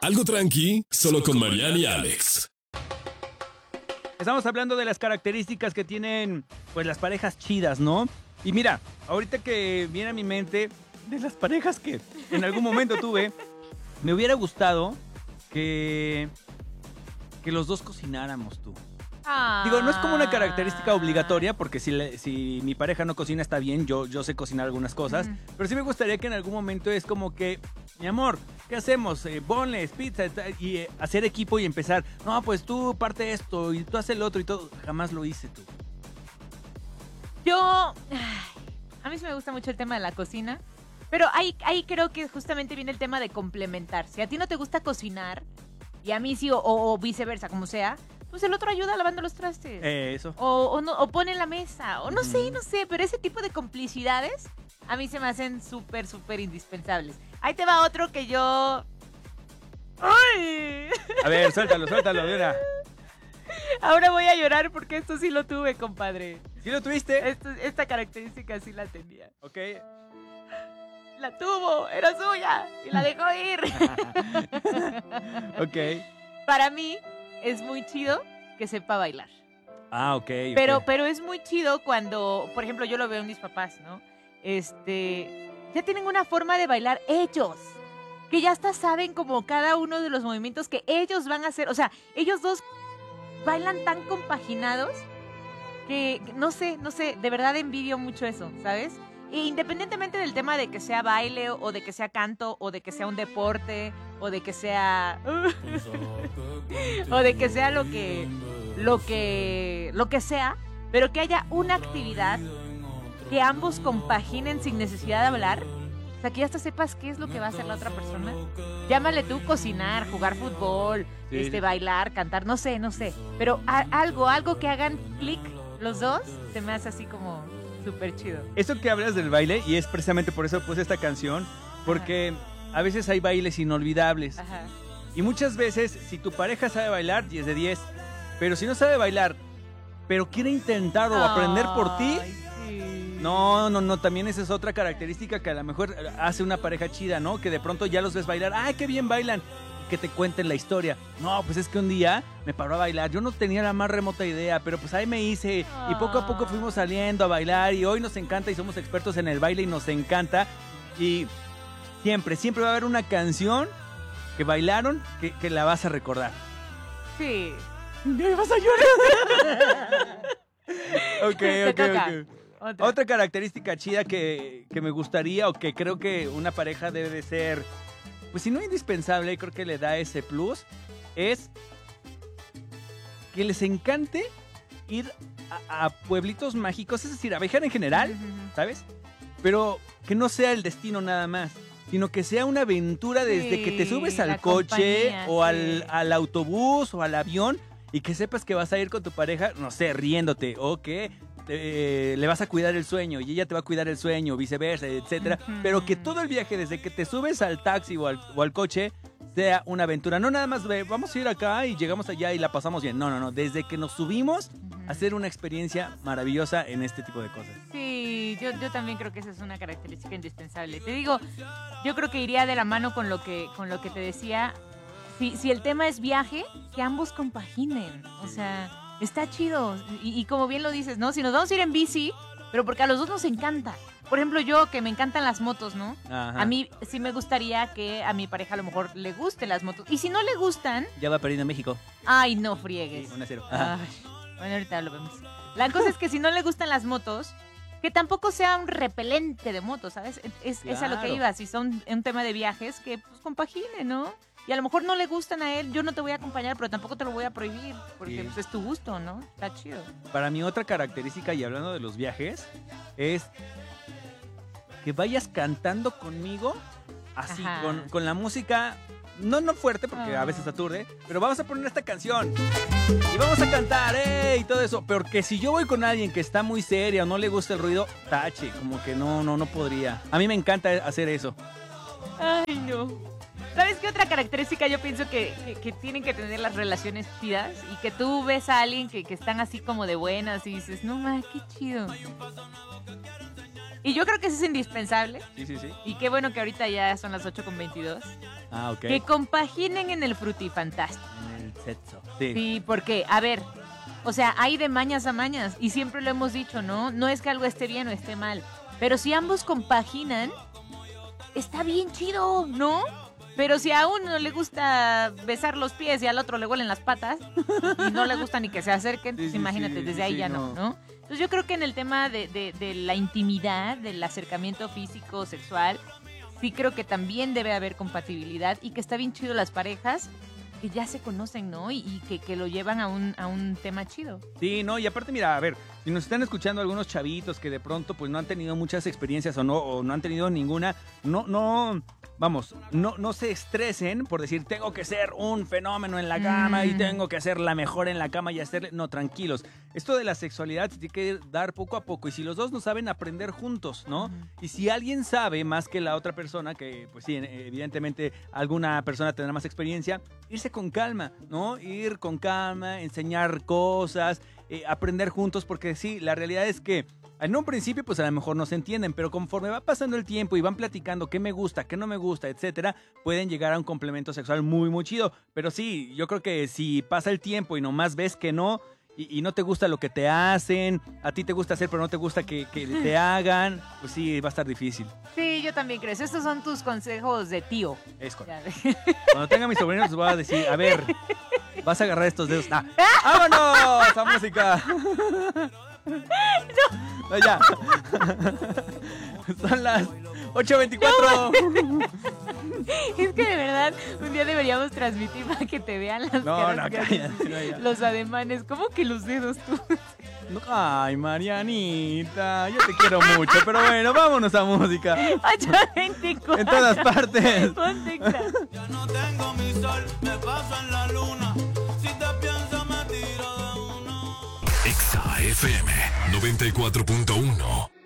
Algo tranqui, solo con Mariana y Alex. Estamos hablando de las características que tienen, pues, las parejas chidas, ¿no? Y mira, ahorita que viene a mi mente de las parejas que en algún momento tuve, me hubiera gustado que los dos cocináramos, tú. Digo, no es como una característica obligatoria, porque si mi pareja no cocina está bien, yo sé cocinar algunas cosas, pero sí me gustaría que en algún momento es como que, mi amor, ¿qué hacemos? Boneless, pizza, y hacer equipo y empezar, no, pues tú parte esto y tú haces el otro y todo. Jamás lo hice, tú. A mí sí me gusta mucho el tema de la cocina, pero ahí creo que justamente viene el tema de complementar. Si a ti no te gusta cocinar y a mí sí, o viceversa, como sea, pues el otro ayuda lavando los trastes. Eso. O pone la mesa. O no sé, pero ese tipo de complicidades a mí se me hacen súper, súper indispensables. Ahí te va otro que yo... ¡Ay! A ver, suéltalo, mira. Ahora voy a llorar porque esto sí lo tuve, compadre. ¿Sí lo tuviste? Esta característica sí la tenía. Ok. La tuvo, era suya y la dejó ir. Ok. Para mí es muy chido que sepa bailar. Ah, ok. Pero es muy chido cuando, por ejemplo, yo lo veo en mis papás, ¿no? Ya tienen una forma de bailar ellos, que ya hasta saben como cada uno de los movimientos que ellos van a hacer. O sea, ellos dos bailan tan compaginados que no sé, de verdad envidio mucho eso, ¿sabes? E independientemente del tema de que sea baile o de que sea canto o de que sea un deporte o de que sea o de que sea lo que sea, pero que haya una actividad que ambos compaginen sin necesidad de hablar. O sea, que ya hasta sepas qué es lo que va a hacer la otra persona. Llámale tú cocinar, jugar fútbol, sí. Bailar, cantar, no sé. Pero algo que hagan clic los dos, se me hace así como súper chido. Eso que hablas del baile, y es precisamente por eso puse esta canción, porque a veces hay bailes inolvidables. Ajá. Y muchas veces, si tu pareja sabe bailar, 10 de 10. Pero si no sabe bailar, pero quiere intentar o aprender por ti... Sí. No, también esa es otra característica que a lo mejor hace una pareja chida, ¿no? Que de pronto ya los ves bailar, ¡ay, qué bien bailan! Y que te cuenten la historia. No, pues es que un día me paró a bailar, yo no tenía la más remota idea, pero pues ahí me hice, y poco a poco fuimos saliendo a bailar, y hoy nos encanta, y somos expertos en el baile, y nos encanta, y siempre va a haber una canción que bailaron que la vas a recordar. Sí. ¡Me vas a llorar! Ok. Otra característica chida que me gustaría, o que creo que una pareja debe de ser, pues si no indispensable, creo que le da ese plus, es que les encante ir a pueblitos mágicos, es decir, a viajar en general, ¿sabes? Pero que no sea el destino nada más, sino que sea una aventura desde que te subes al coche o al autobús o al avión, y que sepas que vas a ir con tu pareja, no sé, riéndote, o que le vas a cuidar el sueño y ella te va a cuidar el sueño, viceversa, etcétera. Pero que todo el viaje, desde que te subes al taxi o al coche, sea una aventura. No nada más vamos a ir acá y llegamos allá y la pasamos bien. No. Desde que nos subimos, hacer una experiencia maravillosa en este tipo de cosas. Sí, yo también creo que esa es una característica indispensable. Te digo, yo creo que iría de la mano con lo que te decía. Si el tema es viaje, que ambos compaginen. O sea, está chido. Y como bien lo dices, ¿no? Si nos vamos a ir en bici, pero porque a los dos nos encanta. Por ejemplo, yo que me encantan las motos, ¿no? Ajá. A mí sí me gustaría que a mi pareja a lo mejor le gusten las motos. Y si no le gustan... Ya va perdiendo México. Ay, no friegues. Sí, 1-0. Ay, bueno, ahorita lo vemos. La cosa es que si no le gustan las motos, que tampoco sea un repelente de motos, ¿sabes? Es a lo que Claro. iba. Si son un tema de viajes, que pues compagine, ¿no? Y a lo mejor no le gustan a él, yo no te voy a acompañar, pero tampoco te lo voy a prohibir, porque Sí. pues, es tu gusto, ¿no? Está chido. Para mí otra característica, y hablando de los viajes, es que vayas cantando conmigo, así, Ajá. con la música, no fuerte, porque a veces aturde, pero vamos a poner esta canción y vamos a cantar, y todo eso. Porque si yo voy con alguien que está muy seria o no le gusta el ruido, tache, como que no podría. A mí me encanta hacer eso. Ay, no. ¿Sabes qué otra característica yo pienso que tienen que tener las relaciones chidas? Y que tú ves a alguien que están así como de buenas y dices, no, ma, qué chido. Y yo creo que eso es indispensable. Sí. Y qué bueno que ahorita ya son las 8:22. Ah, ok. Que compaginen en el frutifantástico. En el sexo. Sí. Sí, porque, a ver, o sea, hay de mañas a mañas. Y siempre lo hemos dicho, ¿no? No es que algo esté bien o esté mal. Pero si ambos compaginan, está bien chido, ¿no? Pero si a uno le gusta besar los pies y al otro le huelen las patas y no le gusta ni que se acerquen, pues imagínate, desde ahí ya no, ¿no? Entonces yo creo que en el tema de la intimidad, del acercamiento físico, sexual, sí creo que también debe haber compatibilidad y que está bien chido las parejas que ya se conocen, ¿no? Y que lo llevan a un tema chido. Sí, no, y aparte, mira, a ver, si nos están escuchando algunos chavitos que de pronto pues no han tenido muchas experiencias o no han tenido ninguna, no se estresen por decir, tengo que ser un fenómeno en la cama y tengo que ser la mejor en la cama y hacerle... No, tranquilos. Esto de la sexualidad se tiene que dar poco a poco y si los dos no saben, aprender juntos, ¿no? Y si alguien sabe más que la otra persona, que pues sí, evidentemente alguna persona tendrá más experiencia, irse con calma, ¿no? Ir con calma, enseñar cosas, aprender juntos, porque sí, la realidad es que en un principio, pues a lo mejor no se entienden, pero conforme va pasando el tiempo y van platicando qué me gusta, qué no me gusta, etcétera, pueden llegar a un complemento sexual muy, muy chido. Pero sí, yo creo que si pasa el tiempo y nomás ves que no, y no te gusta lo que te hacen, a ti te gusta hacer, pero no te gusta que te hagan, pues sí, va a estar difícil. Sí, yo también creo. Estos son tus consejos de tío. Es correcto. Cuando tenga mis sobrinos les voy a decir, a ver, vas a agarrar estos dedos. ¡Ah! ¡Vámonos a música! No, ya. Son las 8:24. Es que de verdad, un día deberíamos transmitir para que te vean las caras. Cállate. Los ademanes, ¿cómo que los dedos tú? Ay, Marianita, yo te quiero mucho, pero bueno, vámonos a música. 8:24. En todas partes. Ponte Exa. Ya no tengo mi sol, me paso en la luna. Si te pienso me tiro de uno. Exa FM 94.1.